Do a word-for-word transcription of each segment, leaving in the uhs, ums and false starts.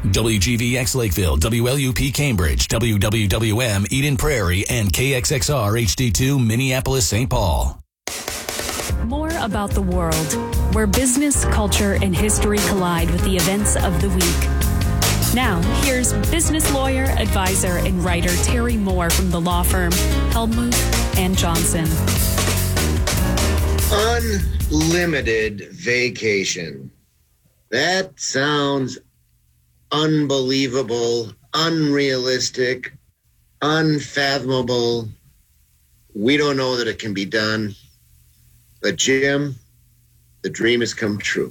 W G V X Lakeville, W L U P Cambridge, W W W M Eden Prairie, and K X X R H D two Minneapolis, Saint Paul. More about the world, where business, culture, and history collide with the events of the week. Now, here's business lawyer, advisor, and writer Terry Moore from the law firm Hellmuth and Johnson. Unlimited vacation. That sounds unbelievable, unrealistic, unfathomable. We don't know that it can be done. But Jim, the dream has come true.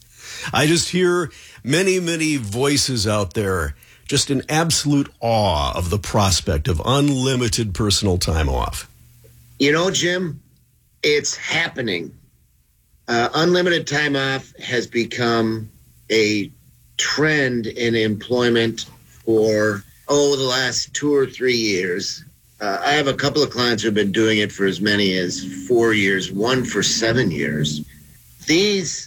I just hear many, many voices out there just in absolute awe of the prospect of unlimited personal time off. You know, Jim, it's happening. Uh, unlimited time off has become a trend in employment for, oh, the last two or three years. Uh, I have a couple of clients who have been doing it for as many as four years, one for seven years. These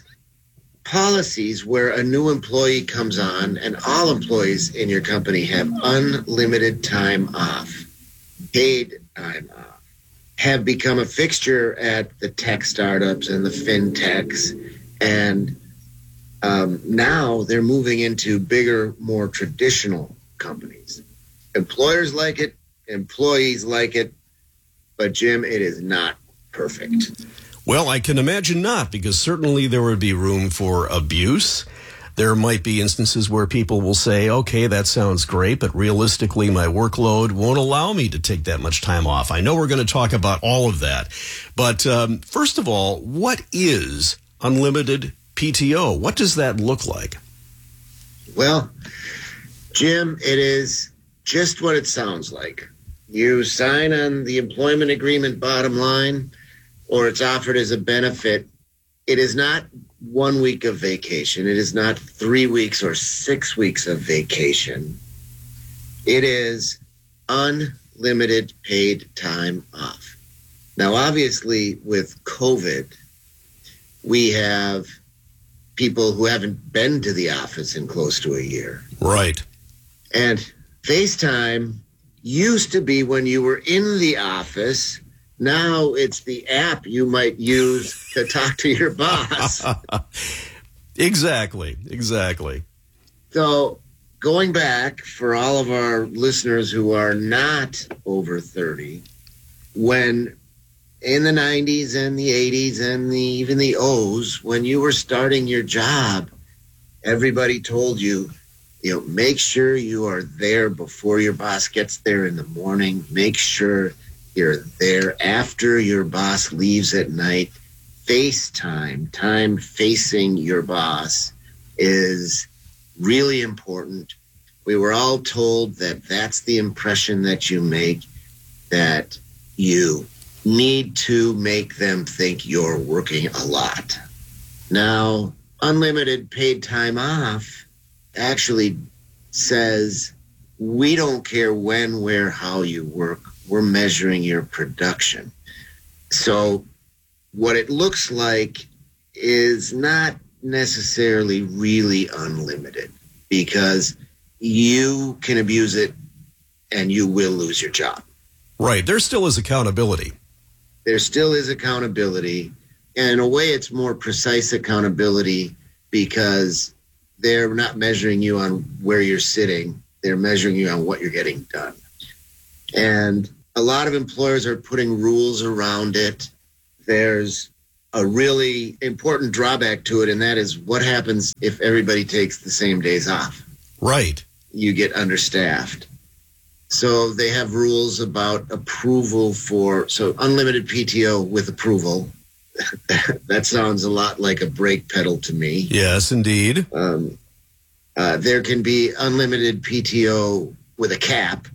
policies where a new employee comes on and all employees in your company have unlimited time off, paid time off, have become a fixture at the tech startups and the fintechs. And um, now they're moving into bigger, more traditional companies. Employers like it. Employees like it, but Jim, it is not perfect. Well, I can imagine not, because certainly there would be room for abuse. There might be instances where people will say, okay, that sounds great, but realistically, my workload won't allow me to take that much time off. I know we're going to talk about all of that. But um, first of all, what is unlimited P T O? What does that look like? Well, Jim, it is just what it sounds like. You sign on the employment agreement bottom line, or it's offered as a benefit. It is not one week of vacation. It is not three weeks or six weeks of vacation. It is unlimited paid time off. Now, obviously, with COVID, we have people who haven't been to the office in close to a year. Right. And FaceTime used to be when you were in the office. Now it's the app you might use to talk to your boss. Exactly, exactly. So going back for all of our listeners who are not over thirty, when in the nineties and the eighties and the, even the O's, when you were starting your job, everybody told you, you know, make sure you are there before your boss gets there in the morning. Make sure you're there after your boss leaves at night. FaceTime, time facing your boss, is really important. We were all told that that's the impression that you make, that you need to make them think you're working a lot. Now, unlimited paid time off actually says, we don't care when, where, how you work. We're measuring your production. So what it looks like is not necessarily really unlimited, because you can abuse it and you will lose your job. Right. There still is accountability. There still is accountability. And in a way, it's more precise accountability, because they're not measuring you on where you're sitting. They're measuring you on what you're getting done. And a lot of employers are putting rules around it. There's a really important drawback to it, and that is what happens if everybody takes the same days off. Right. You get understaffed. So they have rules about approval for, so unlimited P T O with approval. That sounds a lot like a brake pedal to me. Yes, indeed. Um, uh, there can be unlimited P T O with a cap.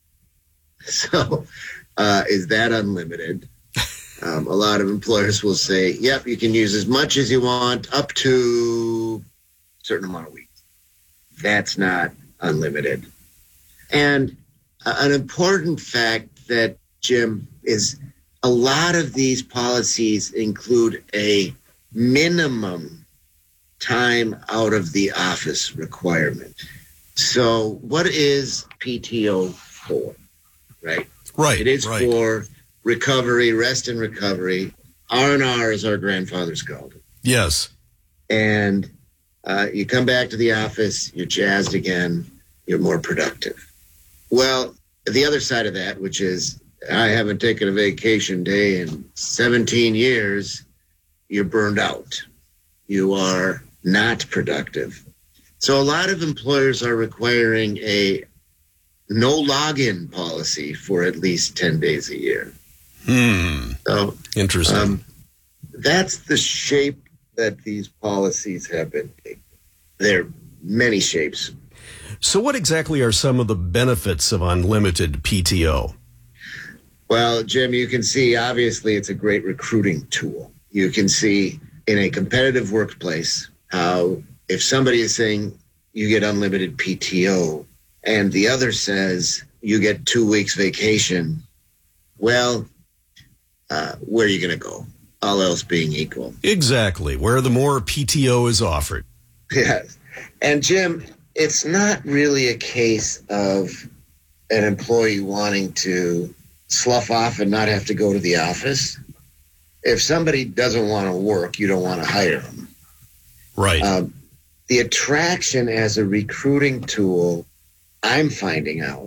So uh, is that unlimited? Um, a lot of employers will say, yep, you can use as much as you want up to a certain amount of weeks. That's not unlimited. And uh, an important fact that, Jim, is a lot of these policies include a minimum time out of the office requirement. So what is P T O for, right? Right. It is right. for recovery, rest and recovery. R and R, as our grandfathers called it. Yes. And uh, you come back to the office, you're jazzed again, you're more productive. Well, the other side of that, which is I haven't taken a vacation day in seventeen years, you're burned out. You are not productive. So a lot of employers are requiring a no login policy for at least ten days a year. Hmm. So, Interesting. Um, that's the shape that these policies have been taking. There are many shapes. So what exactly are some of the benefits of unlimited P T O? Well, Jim, you can see, obviously, it's a great recruiting tool. You can see in a competitive workplace how if somebody is saying you get unlimited P T O and the other says you get two weeks vacation, well, uh, where are you going to go? All else being equal. Exactly. Where the more P T O is offered. Yes. And Jim, it's not really a case of an employee wanting to slough off and not have to go to the office. If somebody doesn't want to work, you don't want to hire them. Right. Um, the attraction as a recruiting tool, I'm finding out,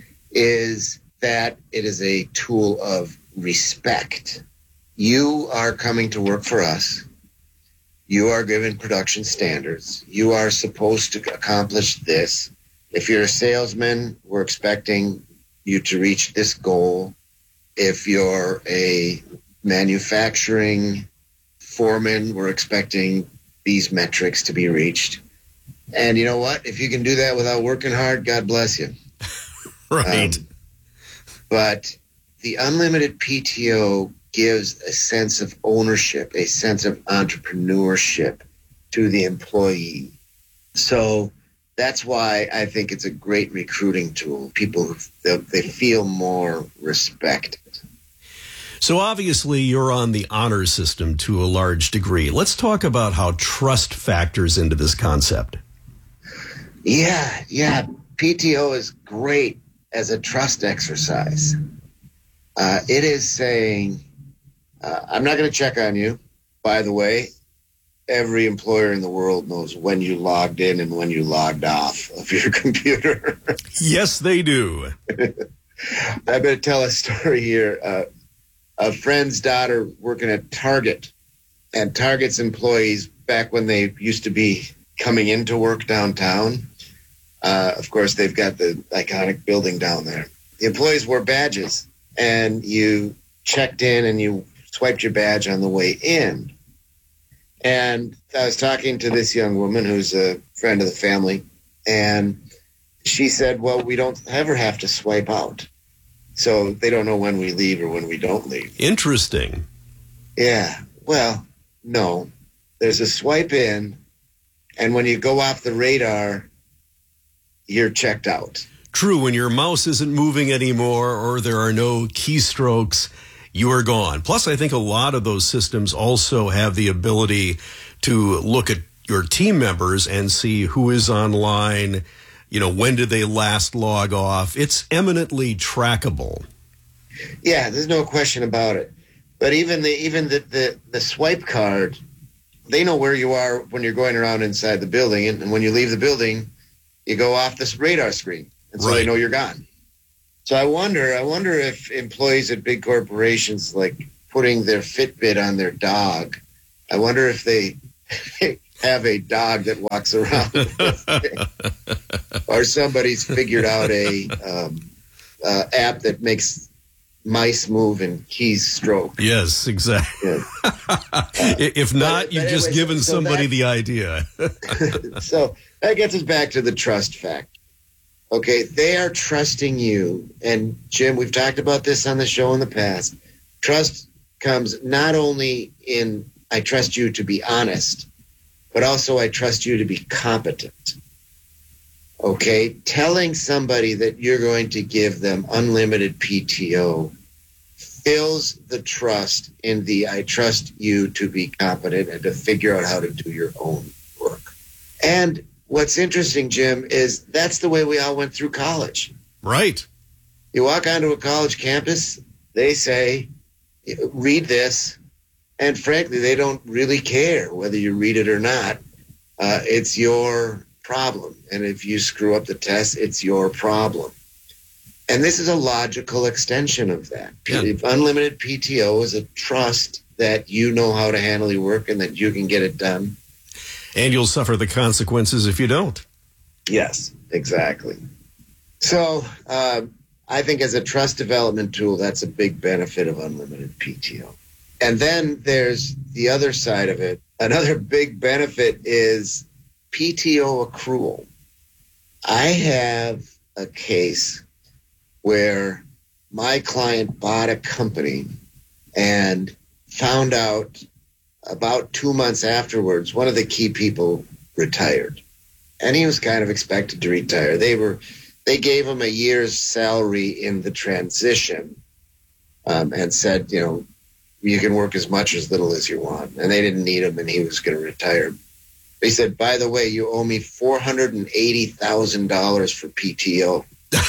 is that it is a tool of respect. You are coming to work for us. You are given production standards. You are supposed to accomplish this. If you're a salesman, we're expecting you to reach this goal. If you're a manufacturing foreman, we're expecting these metrics to be reached. And you know what? If you can do that without working hard, God bless you. Right. Um, but the unlimited P T O gives a sense of ownership, a sense of entrepreneurship to the employee. So that's why I think it's a great recruiting tool. People, they, they feel more respected. So obviously you're on the honor system to a large degree. Let's talk about how trust factors into this concept. Yeah, yeah. P T O is great as a trust exercise. Uh, it is saying, uh, I'm not going to check on you. By the way, every employer in the world knows when you logged in and when you logged off of your computer. Yes, they do. I better tell a story here. Uh, a friend's daughter working at Target, and Target's employees, back when they used to be coming into work downtown, uh, of course, they've got the iconic building down there. The employees wore badges, and you checked in and you swiped your badge on the way in. And I was talking to this young woman who's a friend of the family, and she said, well, we don't ever have to swipe out. So they don't know when we leave or when we don't leave. Interesting. Yeah. Well, no. There's a swipe in, and when you go off the radar, you're checked out. True. When your mouse isn't moving anymore or there are no keystrokes, you are gone. Plus, I think a lot of those systems also have the ability to look at your team members and see who is online. You know, when did they last log off? It's eminently trackable. Yeah, there's no question about it. But even the even the, the, the swipe card, they know where you are when you're going around inside the building. And, and when you leave the building, you go off this radar screen. And so Right. they know you're gone. So I wonder, I wonder if employees at big corporations, like putting their Fitbit on their dog, I wonder if they have a dog that walks around or somebody's figured out a um, uh, app that makes mice move and keys stroke. Yes, exactly. Yeah. Uh, if not, but you've anyway, just given so somebody that- the idea. So that gets us back to the trust factor. Okay, they are trusting you. And Jim, we've talked about this on the show in the past. Trust comes not only in, I trust you to be honest, but also I trust you to be competent. Okay, telling somebody that you're going to give them unlimited P T O fills the trust in the I trust you to be competent and to figure out how to do your own work. And what's interesting, Jim, is that's the way we all went through college. Right. You walk onto a college campus, they say, read this, and frankly, they don't really care whether you read it or not. Uh, it's your problem. And if you screw up the test, it's your problem. And this is a logical extension of that. Yeah. If unlimited P T O is a trust that you know how to handle your work and that you can get it done. And you'll suffer the consequences if you don't. Yes, exactly. So uh, I think as a trust development tool, that's a big benefit of unlimited P T O. And then there's the other side of it. Another big benefit is P T O accrual. I have a case where my client bought a company and found out about two months afterwards, one of the key people retired. And he was kind of expected to retire. They were, they gave him a year's salary in the transition um, and said, you know, you can work as much or as little as you want. And they didn't need him and he was going to retire. They said, by the way, you owe me four hundred eighty thousand dollars for P T O.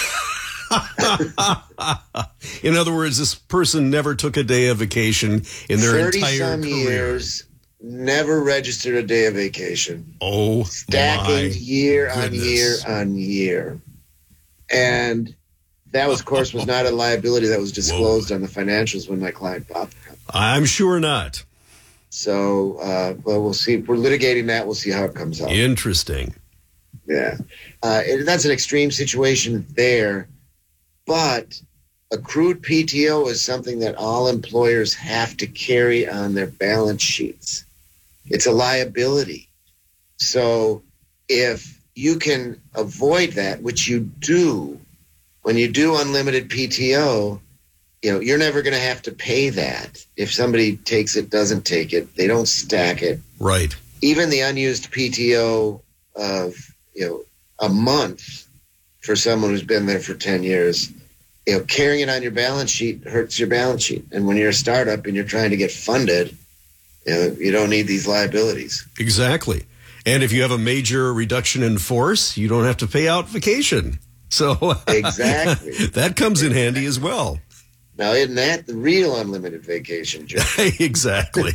In other words, this person never took a day of vacation in their entire thirty-some career. years, never registered a day of vacation. Oh, Stacking my year on goodness. year on year. And that, was, of course, was not a liability that was disclosed Whoa. on the financials when my client bought the company. I'm sure not. So, uh, well, we'll see. We're litigating that. We'll see how it comes out. Interesting. Yeah. Uh, it, that's an extreme situation there. But accrued P T O is something that all employers have to carry on their balance sheets. It's a liability. So if you can avoid that, which you do, when you do unlimited P T O, you know, you're never going to have to pay that. If somebody takes it, doesn't take it, they don't stack it. Right. Even the unused P T O of, you know, a month for someone who's been there for ten years, you know, carrying it on your balance sheet hurts your balance sheet. And when you're a startup and you're trying to get funded, you know, you don't need these liabilities. Exactly. And if you have a major reduction in force, you don't have to pay out vacation. So Exactly. that comes in handy as well. Now, isn't that the real unlimited vacation, Joe? Exactly.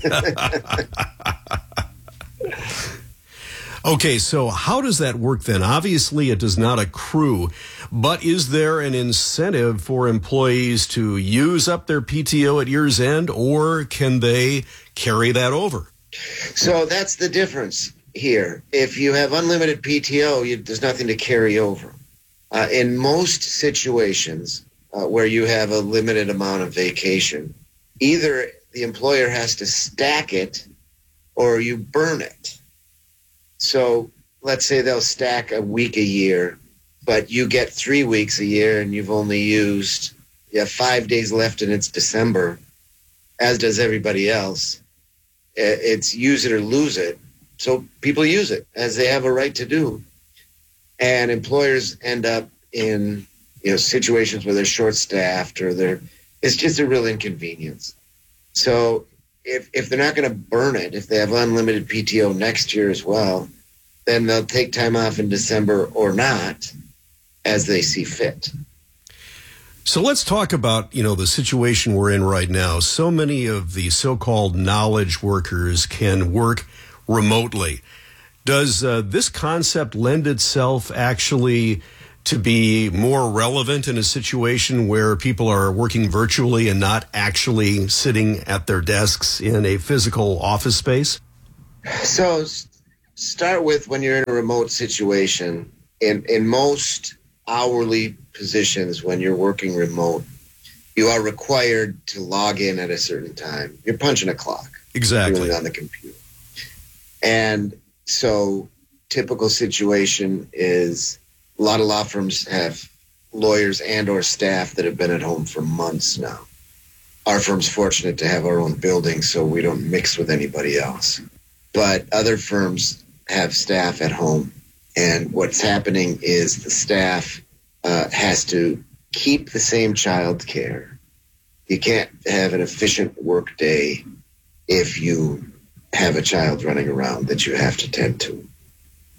Okay, so how does that work then? Obviously, it does not accrue, but is there an incentive for employees to use up their P T O at year's end, or can they carry that over? So that's the difference here. If you have unlimited P T O, you, there's nothing to carry over. Uh, in most situations uh, where you have a limited amount of vacation, either the employer has to stack it or you burn it. So let's say they'll stack a week a year, but you get three weeks a year and you've only used, you have five days left and it's December, as does everybody else. It's use it or lose it. So people use it as they have a right to do. And employers end up in, you know, situations where they're short-staffed or they're, it's just a real inconvenience. So if if they're not going to burn it, if they have unlimited P T O next year as well, then they'll take time off in December or not as they see fit. So let's talk about, you know, the situation we're in right now. So many of the so-called knowledge workers can work remotely. Does uh, this concept lend itself actually to be more relevant in a situation where people are working virtually and not actually sitting at their desks in a physical office space? So start with when you're in a remote situation. In, in most hourly positions, when you're working remote, you are required to log in at a certain time. You're punching a clock. Exactly. Doing it on the computer. And so typical situation is a lot of law firms have lawyers and or staff that have been at home for months now. Our firm's fortunate to have our own building, so we don't mix with anybody else. But other firms have staff at home, and what's happening is the staff uh, has to keep the same child care. You can't have an efficient work day if you have a child running around that you have to tend to.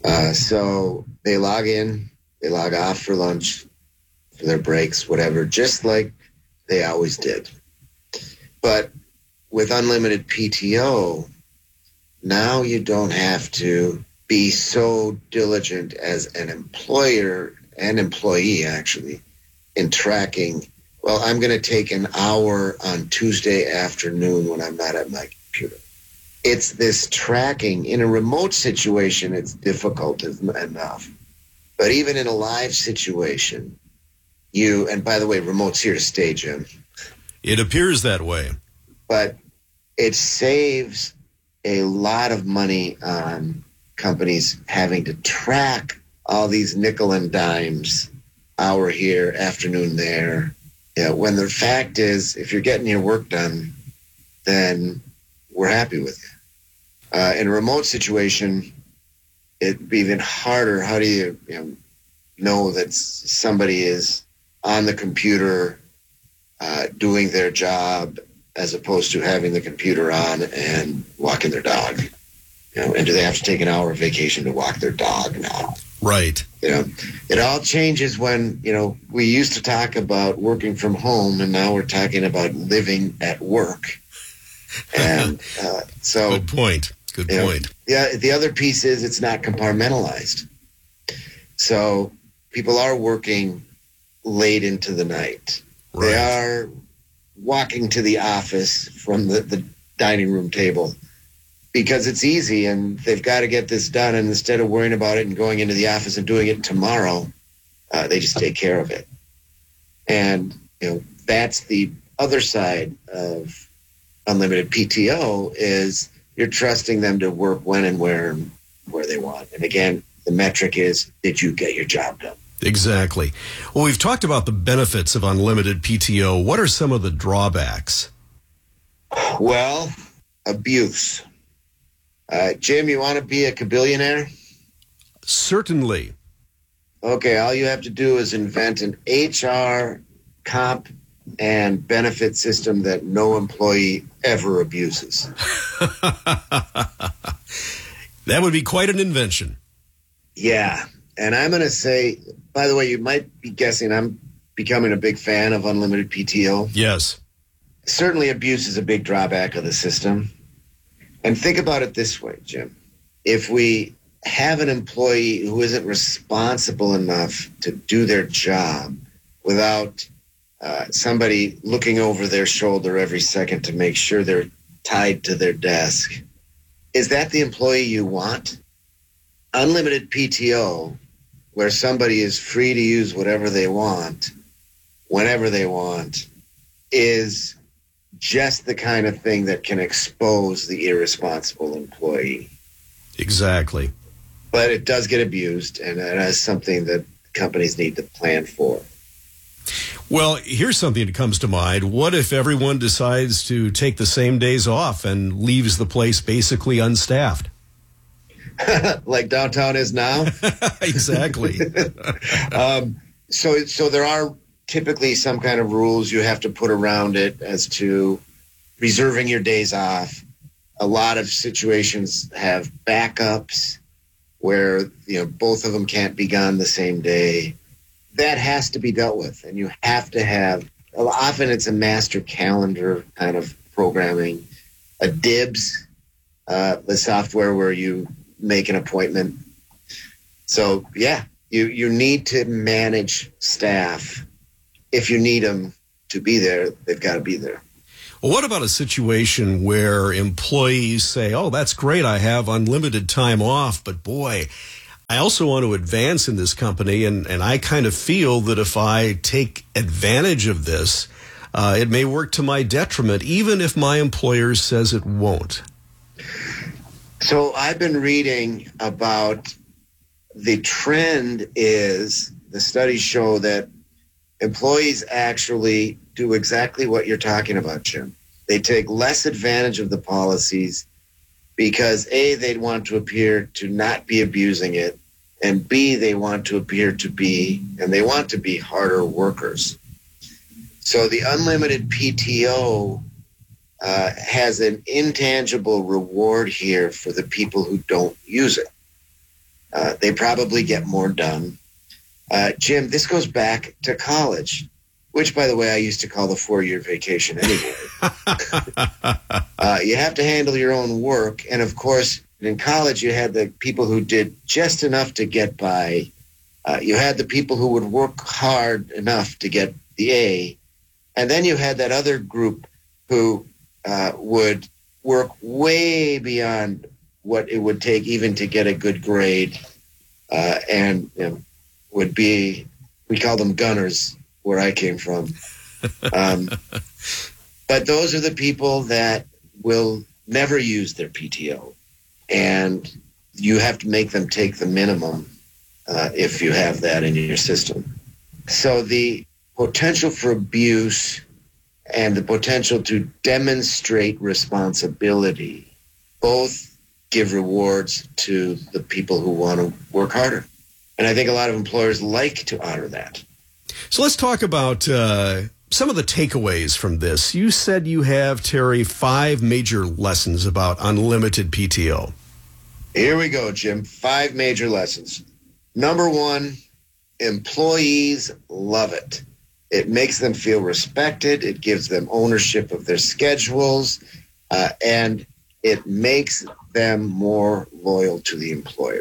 Uh, so they log in, they log off for lunch, for their breaks, whatever, just like they always did. But with unlimited P T O, now you don't have to be so diligent as an employer and employee, actually, in tracking, well, I'm going to take an hour on Tuesday afternoon when I'm not at my computer. It's this tracking. In a remote situation, it's difficult enough. But even in a live situation, you, and by the way, remote's here to stay, Jim. It appears that way. But it saves a lot of money on companies having to track all these nickel and dimes, hour here, afternoon there. Yeah, when the fact is, if you're getting your work done, then we're happy with you. Uh, in a remote situation, it'd be even harder. How do you, you know, know that somebody is on the computer uh, doing their job as opposed to having the computer on and walking their dog? You know, and do they have to take an hour of vacation to walk their dog now? Right. You know, it all changes when, you know, we used to talk about working from home, and now we're talking about living at work. And uh, so, good point. Good you know, point. Yeah. The other piece is it's not compartmentalized. So people are working late into the night. Right. They are walking to the office from the, the dining room table because it's easy and they've got to get this done. And instead of worrying about it and going into the office and doing it tomorrow, uh, they just take care of it. And, you know, that's the other side of unlimited P T O is you're trusting them to work when and where and where they want. And again, the metric is, did you get your job done? Exactly. Well, we've talked about the benefits of unlimited P T O. What are some of the drawbacks? Well, abuse. Uh, Jim, you want to be a billionaire? Certainly. Okay, all you have to do is invent an H R, comp, and benefit system that no employee ever abuses. That would be quite an invention. Yeah. And I'm going to say, by the way, you might be guessing I'm becoming a big fan of unlimited P T O. Yes. Certainly abuse is a big drawback of the system. And think about it this way, Jim. If we have an employee who isn't responsible enough to do their job without uh, somebody looking over their shoulder every second to make sure they're tied to their desk, is that the employee you want? Unlimited P T O, where somebody is free to use whatever they want, whenever they want, is just the kind of thing that can expose the irresponsible employee. Exactly. But it does get abused, and that's something that companies need to plan for. Well, here's something that comes to mind. What if everyone decides to take the same days off and leaves the place basically unstaffed? Like downtown is now? Exactly. um, so, so there are typically some kind of rules you have to put around it as to reserving your days off. A lot of situations have backups where, you know, both of them can't be gone the same day. That has to be dealt with, and you have to have, often it's a master calendar kind of programming, a D I B S, uh, the software where you make an appointment. So, yeah, you, you need to manage staff. If you need them to be there, they've got to be there. Well, what about a situation where employees say, oh, that's great, I have unlimited time off, but boy, I also want to advance in this company, and, and I kind of feel that if I take advantage of this, uh, it may work to my detriment, even if my employer says it won't. So I've been reading about the trend is the studies show that employees actually do exactly what you're talking about, Jim. They take less advantage of the policies because A, they'd want to appear to not be abusing it, and B, they want to appear to be, and they want to be harder workers. So the unlimited P T O uh, has an intangible reward here for the people who don't use it. Uh, they probably get more done. Uh, Jim, this goes back to college, which, by the way, I used to call the four-year vacation anyway. uh, you have to handle your own work. And, of course, in college, you had the people who did just enough to get by. Uh, you had the people who would work hard enough to get the A. And then you had that other group who uh, would work way beyond what it would take even to get a good grade, uh, and you know, would be, we call them gunners where I came from. Um, but those are the people that will never use their P T O. And you have to make them take the minimum uh, if you have that in your system. So the potential for abuse and the potential to demonstrate responsibility both give rewards to the people who want to work harder. And I think a lot of employers like to honor that. So let's talk about uh, some of the takeaways from this. You said you have, Terry, five major lessons about unlimited P T O. Here we go, Jim. Five major lessons. Number one, employees love it. It makes them feel respected. It gives them ownership of their schedules, uh, and it makes them more loyal to the employer.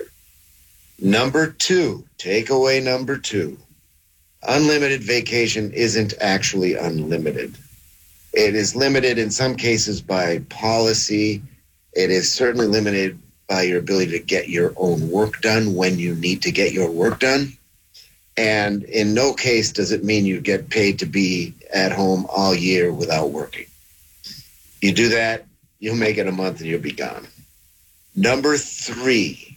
Number two, takeaway number two, unlimited vacation isn't actually unlimited. It is limited in some cases by policy. It is certainly limited by your ability to get your own work done when you need to get your work done. And in no case does it mean you get paid to be at home all year without working. You do that, you'll make it a month and you'll be gone. Number three,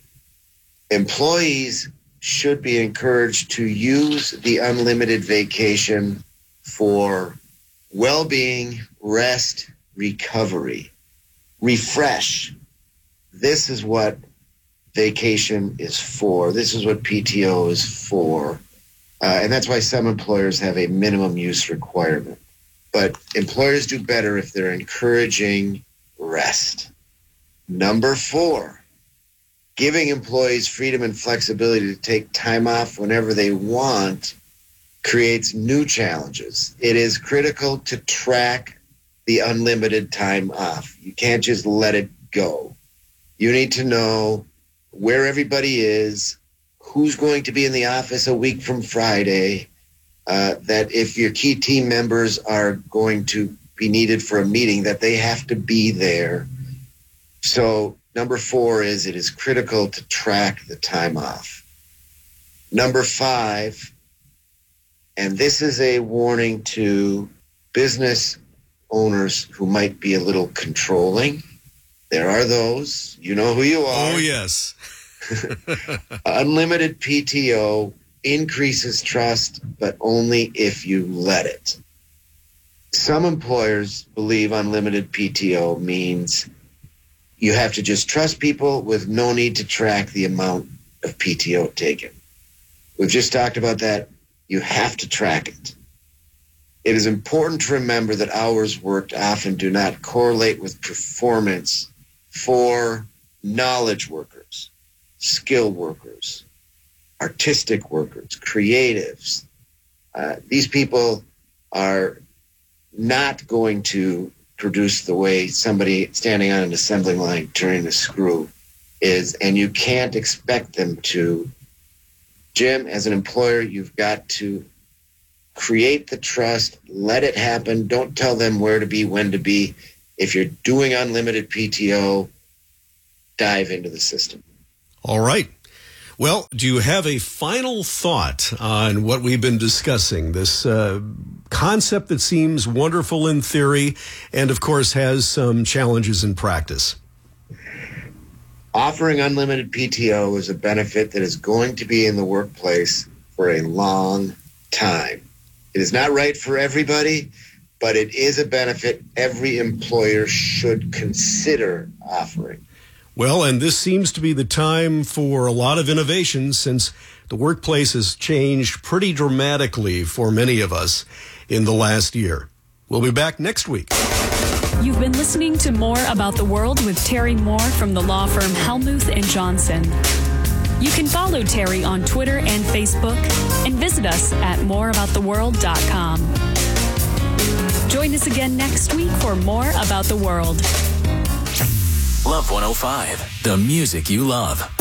employees should be encouraged to use the unlimited vacation for well-being, rest, recovery, refresh. This is what vacation is for. This is what P T O is for. Uh, and that's why some employers have a minimum use requirement. But employers do better if they're encouraging rest. Number four, giving employees freedom and flexibility to take time off whenever they want creates new challenges. It is critical to track the unlimited time off. You can't just let it go. You need to know where everybody is, who's going to be in the office a week from Friday, uh, that if your key team members are going to be needed for a meeting, that they have to be there. So number four is it is critical to track the time off. Number five, and this is a warning to business owners who might be a little controlling. There are those. You know who you are. Oh, yes. Unlimited P T O increases trust, but only if you let it. Some employers believe unlimited P T O means you have to just trust people with no need to track the amount of P T O taken. We've just talked about that. You have to track it. It is important to remember that hours worked often do not correlate with performance for knowledge workers, skilled workers, artistic workers, creatives. Uh, these people are not going to produce the way somebody standing on an assembly line turning a screw is, and you can't expect them to. Jim, as an employer, you've got to create the trust, let it happen. Don't tell them where to be, when to be. If you're doing unlimited P T O, dive into the system. All right. Well, do you have a final thought on what we've been discussing? This uh, concept that seems wonderful in theory and, of course, has some challenges in practice. Offering unlimited P T O is a benefit that is going to be in the workplace for a long time. It is not right for everybody, but it is a benefit every employer should consider offering. Well, and this seems to be the time for a lot of innovation since the workplace has changed pretty dramatically for many of us in the last year. We'll be back next week. You've been listening to More About the World with Terry Moore from the law firm Hellmuth and Johnson. You can follow Terry on Twitter and Facebook and visit us at more about the world dot com. Join us again next week for more about the world. Love one oh five, the music you love.